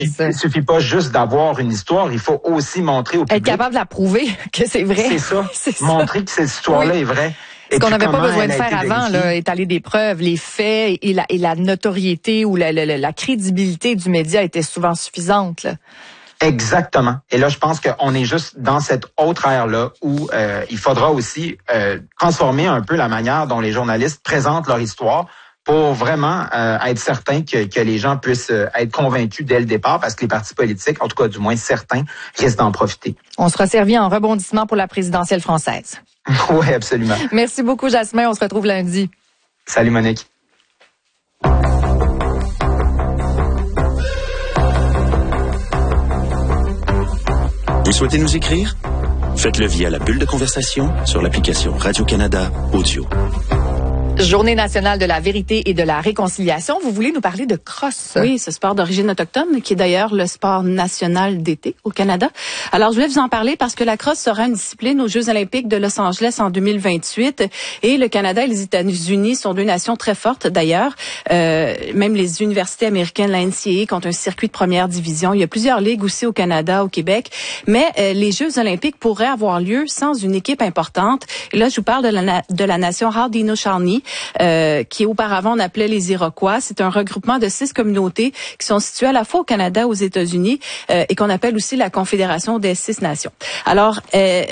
Il suffit pas juste d'avoir une histoire, il faut aussi montrer au public. Être capable de la prouver que c'est vrai. C'est ça. Montrer que cette histoire-là est vraie. Ce qu'on n'avait pas besoin de faire avant, là, étaler des preuves, les faits et la notoriété ou la crédibilité du média était souvent suffisante, là. Exactement. Et là, je pense qu'on est juste dans cette autre ère-là où il faudra aussi transformer un peu la manière dont les journalistes présentent leur histoire pour vraiment être certain que les gens puissent être convaincus dès le départ, parce que les partis politiques, en tout cas du moins certains, risquent d'en profiter. On sera servi en rebondissement pour la présidentielle française. Oui, absolument. Merci beaucoup, Jasmin. On se retrouve lundi. Salut, Monique. Vous souhaitez nous écrire? Faites-le via la bulle de conversation sur l'application Radio-Canada Audio. Journée nationale de la vérité et de la réconciliation. Vous voulez nous parler de crosse? Oui, ce sport d'origine autochtone qui est d'ailleurs le sport national d'été au Canada. Alors, je voulais vous en parler parce que la crosse sera une discipline aux Jeux olympiques de Los Angeles en 2028 et le Canada et les États-Unis sont deux nations très fortes d'ailleurs. Même les universités américaines, la NCAA, comptent un circuit de première division. Il y a plusieurs ligues aussi au Canada, au Québec. Mais les Jeux olympiques pourraient avoir lieu sans une équipe importante. Et là, je vous parle de la nation Haudenosaunee, qui auparavant on appelait les Iroquois. C'est un regroupement de 6 communautés qui sont situées à la fois au Canada, aux États-Unis et qu'on appelle aussi la Confédération des 6 nations. Alors,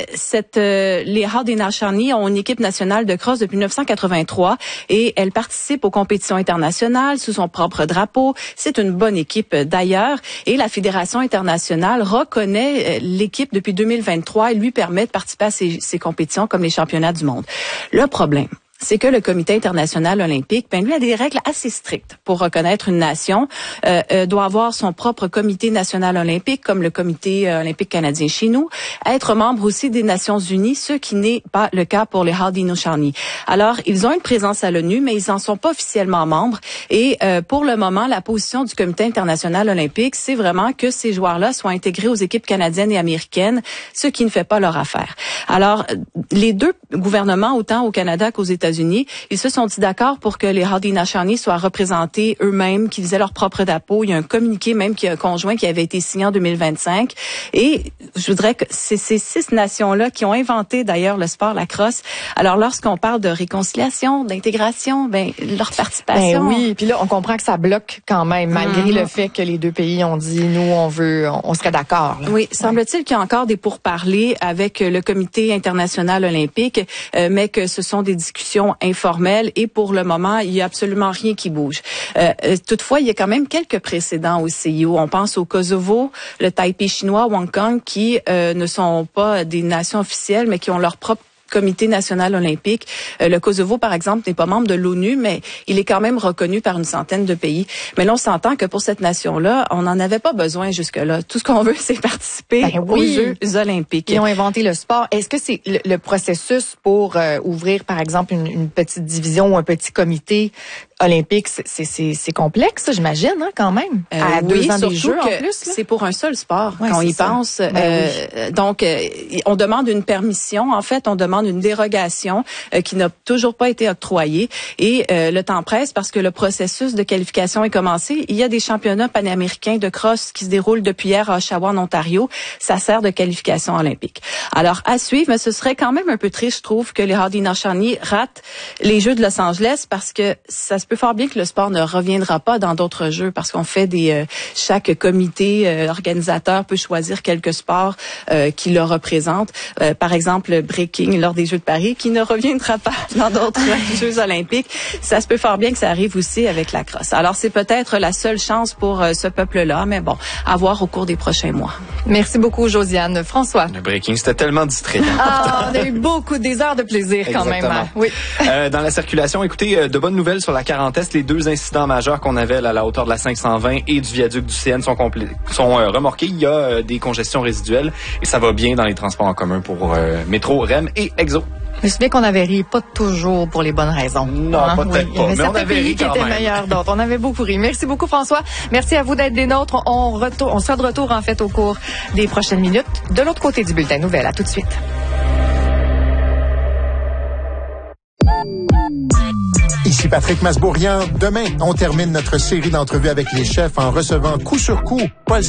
les Haudenosaunee ont une équipe nationale de crosse depuis 1983 et elle participe aux compétitions internationales sous son propre drapeau. C'est une bonne équipe d'ailleurs et la Fédération internationale reconnaît l'équipe depuis 2023 et lui permet de participer à ces compétitions comme les championnats du monde. Le problème, c'est que le Comité international olympique, lui, a des règles assez strictes pour reconnaître une nation. Doit avoir son propre comité national olympique, comme le Comité olympique canadien chez nous, être membre aussi des Nations unies, ce qui n'est pas le cas pour les Haudenosaunee. Alors, ils ont une présence à l'ONU, mais ils n'en sont pas officiellement membres. Et pour le moment, la position du Comité international olympique, c'est vraiment que ces joueurs-là soient intégrés aux équipes canadiennes et américaines, ce qui ne fait pas leur affaire. Alors, les deux gouvernements, autant au Canada qu'aux États-Unis, ils se sont dit d'accord pour que les Haudenosaunee soient représentés eux-mêmes, qu'ils aient leur propre drapeau. Il y a un communiqué même conjoint qui avait été signé en 2025. Et je voudrais que c'est ces 6 nations-là qui ont inventé d'ailleurs le sport lacrosse. Alors lorsqu'on parle de réconciliation, d'intégration, leur participation. Oui, puis là on comprend que ça bloque quand même, malgré le fait que les deux pays ont dit nous on serait d'accord. Là. Oui, semble-t-il qu'il y a encore des pourparlers avec le Comité international olympique, mais que ce sont des discussions informelles et pour le moment, il y a absolument rien qui bouge. Toutefois, il y a quand même quelques précédents au CIO. On pense au Kosovo, le Taipei chinois, Hong Kong, qui ne sont pas des nations officielles, mais qui ont leur propre Comité national olympique. Le Kosovo, par exemple, n'est pas membre de l'ONU, mais il est quand même reconnu par une centaine de pays. Mais là, on s'entend que pour cette nation-là, on n'en avait pas besoin jusque-là. Tout ce qu'on veut, c'est participer aux Jeux olympiques. Ils ont inventé le sport. Est-ce que c'est le processus pour ouvrir, par exemple, une petite division ou un petit comité olympique, c'est complexe, j'imagine, quand même. À 2 ans des Jeux, en plus. C'est pour un seul sport, quand on y pense. Donc, on demande une permission. En fait, on demande une dérogation qui n'a toujours pas été octroyée. Et le temps presse parce que le processus de qualification est commencé. Il y a des championnats panaméricains de crosse qui se déroulent depuis hier à Oshawa, en Ontario. Ça sert de qualification olympique. Alors, à suivre, mais ce serait quand même un peu triste, je trouve, que les Haudenosaunee ratent les Jeux de Los Angeles parce que ça se peut fort bien que le sport ne reviendra pas dans d'autres jeux parce qu'on fait chaque comité organisateur peut choisir quelques sports qui le représentent. Par exemple, le breaking lors des Jeux de Paris qui ne reviendra pas dans d'autres Jeux olympiques. Ça se peut fort bien que ça arrive aussi avec la crosse. Alors, c'est peut-être la seule chance pour ce peuple-là, mais bon, à voir au cours des prochains mois. Merci beaucoup, Josiane. François. Le breaking, c'était tellement distrayant. On a eu des heures de plaisir quand même. Oui. Dans la circulation, écoutez, de bonnes nouvelles sur la 40 Est. Les 2 incidents majeurs qu'on avait à la hauteur de la 520 et du viaduc du CN sont remorqués. Il y a des congestions résiduelles et ça va bien dans les transports en commun pour métro, REM et EXO. Je me souviens qu'on avait ri pas toujours pour les bonnes raisons. Non, peut-être pas, mais on avait ri quand même. Qui étaient meilleurs d'autres. On avait beaucoup ri. Merci beaucoup, François. Merci à vous d'être des nôtres. On sera de retour, en fait, au cours des prochaines minutes. De l'autre côté du bulletin nouvelle. À tout de suite. Ici Patrick Masbourian. Demain, on termine notre série d'entrevues avec les chefs en recevant coup sur coup Paul